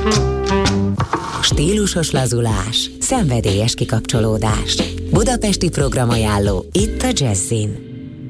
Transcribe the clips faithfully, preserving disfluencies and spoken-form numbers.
Stílusos lazulás, szenvedélyes kikapcsolódás. Budapesti programajánló itt a Jazzin.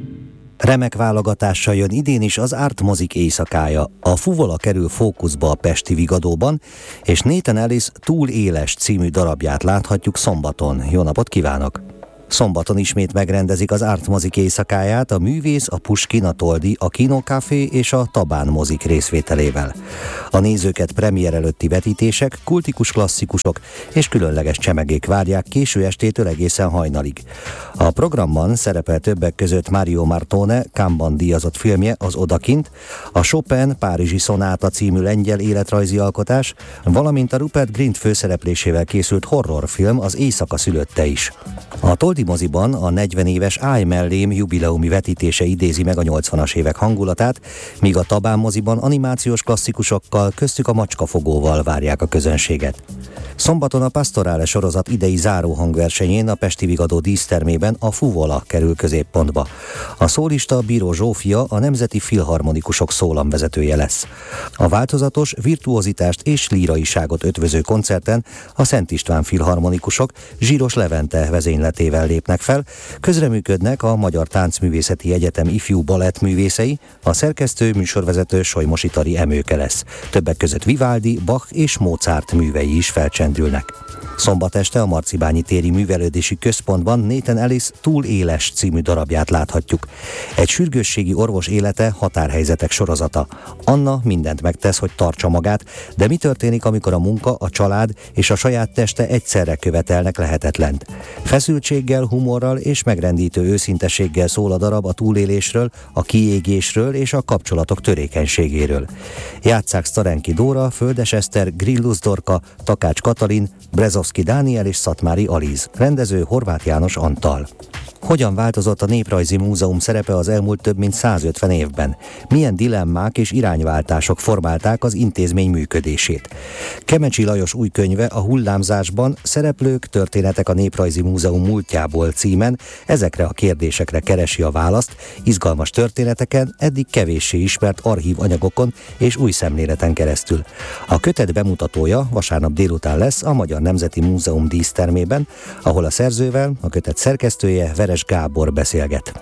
Remek válogatással jön idén is az Art Mozik éjszakája. A Fuvola kerül fókuszba a pesti Vigadóban, és Nathan Ellis Túl éles című darabját láthatjuk szombaton. Jó napot kívánok! Szombaton ismét megrendezik az Art Mozik éjszakáját a művész, a Puskin, a Toldi, a Kinocafé és a Tabán mozik részvételével. A nézőket premier előtti vetítések, kultikus klasszikusok és különleges csemegék várják késő estétől egészen hajnalig. A programban szerepel többek között Mario Martone Cannes díjazott filmje, az Odakint, a Chopin Párizsi szonáta című lengyel életrajzi alkotás, valamint a Rupert Grint főszereplésével készült horrorfilm, az Éjszaka szülötte is. A Toldi moziban a negyven éves Állj mellém jubileumi vetítése idézi meg a nyolcvanas évek hangulatát, míg a Tabán moziban animációs klasszikusokkal, köztük a Macskafogóval várják a közönséget. Szombaton a Pastorale sorozat idei záró hangversenyén a Pesti Vigadó dísztermében a Fuvola kerül középpontba. A szólista Bíró Zsófia a Nemzeti Filharmonikusok szólamvezetője lesz. A változatos, virtuozitást és líraiságot ötvöző koncerten a Szent István Filharmonikusok Zsíros Levente vezényletével lépnek fel, közreműködnek a Magyar Táncművészeti Egyetem ifjú balettművészei, a szerkesztő műsorvezető Solymosi Tari Emőke lesz. Többek között Vivaldi, Bach és Mozart művei is felcsendülnek. Szombat este a Marcibányi téri művelődési központban Nathan Ellis Túl éles című darabját láthatjuk. Egy sürgősségi orvos élete határhelyzetek sorozata. Anna mindent megtesz, hogy tartsa magát, de mi történik, amikor a munka, a család és a saját teste egyszerre követelnek lehetetlent? Feszültséggel, humorral és megrendítő őszintességgel szól a darab a túlélésről, a kiégésről és a kapcsolatok törékenységéről. Játsszák Sztarenki Dóra, Földes Eszter, Grillus Dorka, Takács Katalin, Brezovszky Dániel és Szatmári Aliz. Rendező Horváth János Antal. Hogyan változott a Néprajzi Múzeum szerepe az elmúlt több mint százötven évben? Milyen dilemmák és irányváltások formálták az intézmény működését? Kemecsi Lajos új könyve a Hullámzásban Szereplők, történetek a Néprajzi Múzeum múltjából címen ezekre a kérdésekre keresi a választ, izgalmas történeteken, eddig kevéssé ismert archív anyagokon és új szemléleten keresztül. A kötet bemutatója vasárnap délután lesz a Magyar Nemzeti Múzeum dísztermében, ahol a szerzővel, a kötet szerkesztője Veres Gábor beszélget.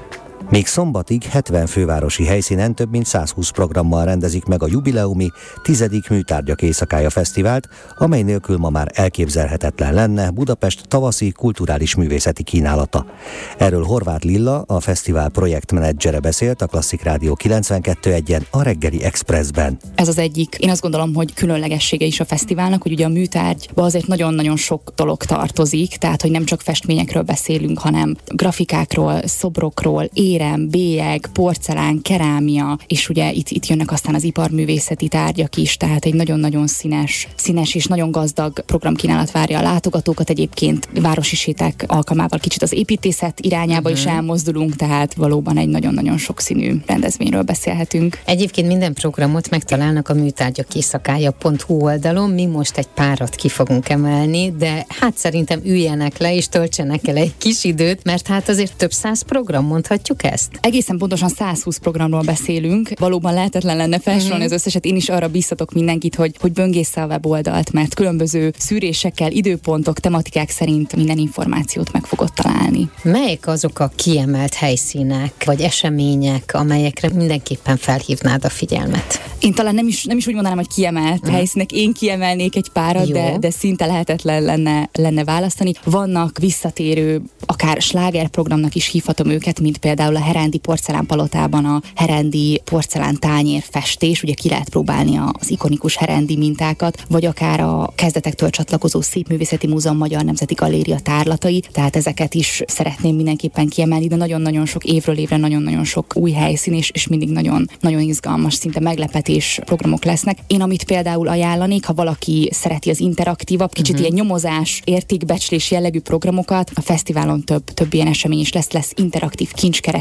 Még szombatig hetven fővárosi helyszínen több mint százhúsz programmal rendezik meg a jubileumi tizedik Műtárgyak éjszakája fesztivált, amely nélkül ma már elképzelhetetlen lenne Budapest tavaszi kulturális művészeti kínálata. Erről Horváth Lilla, a fesztivál projektmenedzsere beszélt a Klasszik Rádió kilencvenkettő egyen a Reggeli Expressben. Ez az egyik, én azt gondolom, hogy különlegessége is a fesztiválnak, hogy ugye a műtárgyba azért nagyon-nagyon sok dolog tartozik, tehát hogy nem csak festményekről beszélünk, hanem grafikákról, szobrokról, érem, bélyeg, porcelán, kerámia, és ugye itt, itt jönnek aztán az iparművészeti tárgyak is, tehát egy nagyon-nagyon színes, színes és nagyon gazdag programkínálat várja a látogatókat. Egyébként városi séták alkalmával kicsit az építészet irányába uh-huh. is elmozdulunk, tehát valóban egy nagyon-nagyon sokszínű rendezvényről beszélhetünk. Egyébként minden programot megtalálnak a műtárgyak éjszakája pont hu oldalon, mi most egy párat ki fogunk emelni, de hát szerintem üljenek le és töltsenek el egy kis időt, mert hát azért több száz program, mondhatjuk ezt? Egészen pontosan százhúsz programról beszélünk. Valóban lehetetlen lenne felsorolni mm-hmm. az összeset. Én is arra biztatok mindenkit, hogy, hogy böngészze a weboldalt, mert különböző szűrésekkel, időpontok, tematikák szerint minden információt meg fogod találni. Melyek azok a kiemelt helyszínek, vagy események, amelyekre mindenképpen felhívnád a figyelmet? Én talán nem is, nem is úgy mondanám, hogy kiemelt mm. helyszínek. Én kiemelnék egy párat, de, de szinte lehetetlen lenne, lenne választani. Vannak visszatérő, akár slágerprogramnak is hívhatom őket, mint például a Herendi porcelánpalotában a Herendi porcelán tányér festés, ugye ki lehet próbálni az ikonikus Herendi mintákat, vagy akár a kezdetektől csatlakozó Szépművészeti Múzeum Magyar Nemzeti Galéria tárlatai, tehát ezeket is szeretném mindenképpen kiemelni, de nagyon-nagyon sok évről évre nagyon-nagyon sok új helyszín, és, és mindig nagyon, nagyon izgalmas, szinte meglepetés programok lesznek. Én amit például ajánlanék, ha valaki szereti az interaktívabb, kicsit uh-huh. ilyen nyomozás, értékbecslés jellegű programokat, a fesztiválon több, több ilyen esemény is lesz, lesz interaktív kincskeres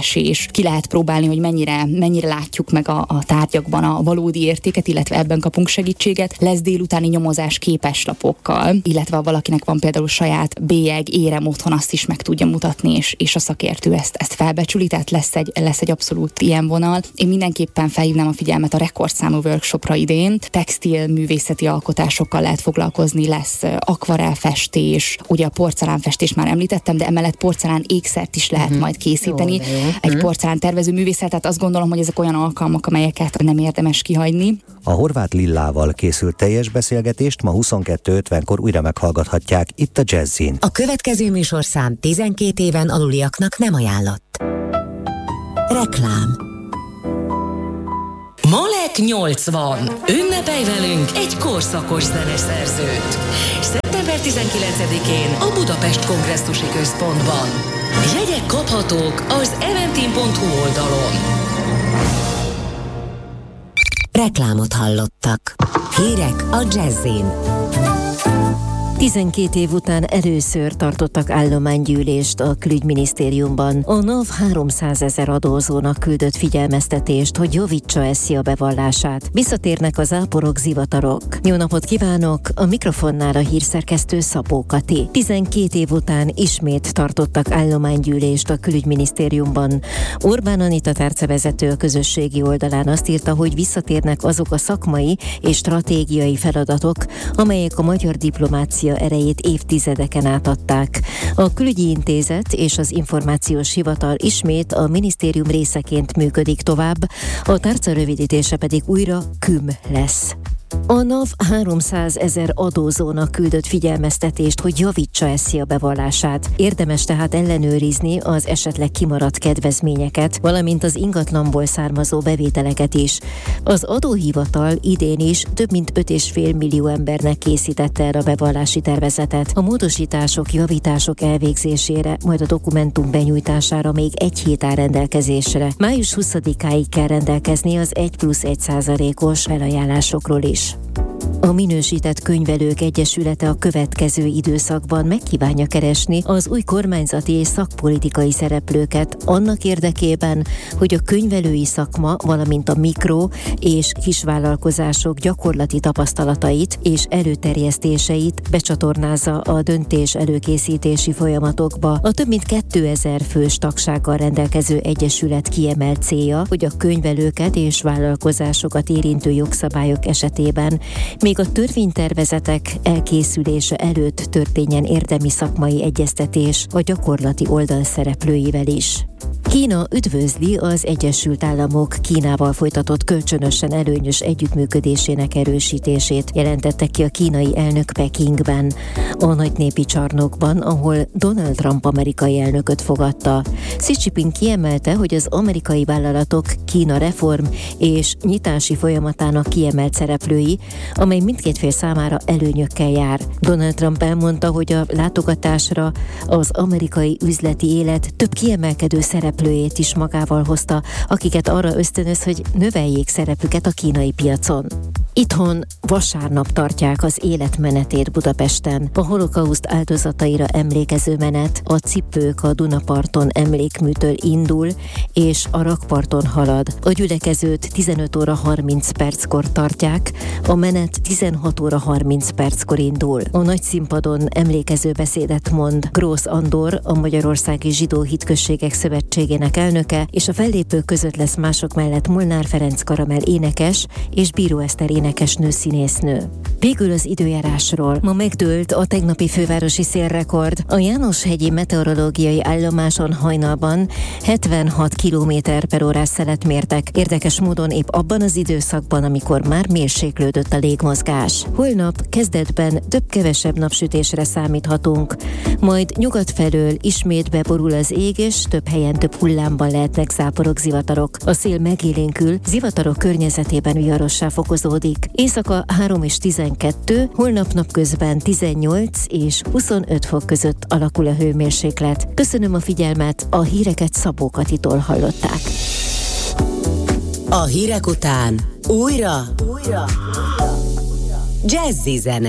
keresés, ki lehet próbálni, hogy mennyire, mennyire látjuk meg a, a tárgyakban a valódi értéket, illetve ebben kapunk segítséget. Lesz délutáni nyomozás képeslapokkal, illetve ha valakinek van például saját bélyeg, érem otthon, azt is meg tudja mutatni, és, és a szakértő ezt, ezt felbecsüli, tehát lesz egy, lesz egy abszolút ilyen vonal. Én mindenképpen felhívnám a figyelmet a rekordszámú workshopra idén. Textil művészeti alkotásokkal lehet foglalkozni, lesz akvarelfestés, ugye a porcelánfestés már említettem, de emellett porcelán ékszert is lehet uh-huh. majd készíteni. Jó, jó. Egy porcelán tervező művészet, tehát azt gondolom, hogy ezek olyan alkalmak, amelyeket nem érdemes kihagyni. A Horváth Lillával készült teljes beszélgetést ma huszonkettő ötvenkor újra meghallgathatják itt a Jazzin. A következő műsorszám tizenkét éven aluliaknak nem ajánlott. Reklám. Malek nyolcvan. Ünnepelj velünk egy korszakos zeneszerzőt. szeptember tizenkilencedikén a Budapest Kongresszusi Központban. Jegyek kaphatók az eventim pont hu oldalon. Reklámot hallottak. Hírek a Jazzin. tizenkét év után először tartottak állománygyűlést a külügyminisztériumban. A NAV háromszázezer adózónak küldött figyelmeztetést, hogy javítsa eszi bevallását. Visszatérnek az záporok, zivatarok. Jó napot kívánok! A mikrofonnál a hírszerkesztő Szabó Kati. tizenkét év után ismét tartottak állománygyűlést a külügyminisztériumban. Orbán Anita tárcavezető a közösségi oldalán azt írta, hogy visszatérnek azok a szakmai és stratégiai feladatok, amelyek a magyar diplomácia erejét évtizedeken át adták. A Külügyi Intézet és az Információs Hivatal ismét a minisztérium részeként működik tovább, a tárca rövidítése pedig újra KÜM lesz. A NAV háromszázezer adózónak küldött figyelmeztetést, hogy javítsa eszi a bevallását. Érdemes tehát ellenőrizni az esetleg kimaradt kedvezményeket, valamint az ingatlanból származó bevételeket is. Az adóhivatal idén is több mint öt egész öt millió embernek készítette el a bevallási tervezetet. A módosítások, javítások elvégzésére, majd a dokumentum benyújtására még egy hét áll rendelkezésre. május huszadikáig kell rendelkezni az egy plusz egy százalékos felajánlásokról is. A Minősített Könyvelők Egyesülete a következő időszakban megkívánja keresni az új kormányzati és szakpolitikai szereplőket annak érdekében, hogy a könyvelői szakma, valamint a mikro- és kisvállalkozások gyakorlati tapasztalatait és előterjesztéseit becsatornázza a döntés előkészítési folyamatokba. A több mint kétezer fős tagsággal rendelkező egyesület kiemelt célja, hogy a könyvelőket és vállalkozásokat érintő jogszabályok esetében még a törvénytervezetek elkészülése előtt történjen érdemi szakmai egyeztetés a gyakorlati oldal szereplőivel is. Kína üdvözli az Egyesült Államok Kínával folytatott kölcsönösen előnyös együttműködésének erősítését, jelentette ki a kínai elnök Pekingben, a nagynépi csarnokban, ahol Donald Trump amerikai elnököt fogadta. Xi Jinping kiemelte, hogy az amerikai vállalatok Kína reform és nyitási folyamatának kiemelt szereplői, amely mindkét fél számára előnyökkel jár. Donald Trump elmondta, hogy a látogatásra az amerikai üzleti élet több kiemelkedő szereplőjét is magával hozta, akiket arra ösztönöz, hogy növeljék szerepüket a kínai piacon. Itthon vasárnap tartják az életmenetét Budapesten. A holokauszt áldozataira emlékező menet a Cipők a Dunaparton emlékműtől indul, és a rakparton halad. A gyülekezőt tizenöt óra harminc perckor tartják, a menet tizenhat óra harminc perckor indul. A Nagyszínpadon emlékező beszédet mond Grósz Andor, a Magyarországi Zsidó Hitközségek Szövetségének elnöke, és a fellépők között lesz mások mellett Molnár Ferenc Karamell énekes és Bíró Eszter énekesnő színésznő. Végül az időjárásról. Ma megdőlt a tegnapi fővárosi szélrekord. A Jánoshegyi meteorológiai állomáson hajnalban hetvenhat kilométer per órás szelet mértek. Érdekes módon épp abban az időszakban, amikor már mérséklődött a légmozgás. Holnap kezdetben több-kevesebb napsütésre számíthatunk, majd nyugat felől ismét beborul az ég, és több helyen több hullámban lehetnek záporok, zivatarok. A szél megélénkül, zivatarok környezetében viharossá fokozódik. Éjszaka három és tizenkettő, holnap napközben tizennyolc és huszonöt fok között alakul a hőmérséklet. Köszönöm a figyelmet, a híreket Szabó Katitól hallották. A hírek után újra, újra. Jazzy zene.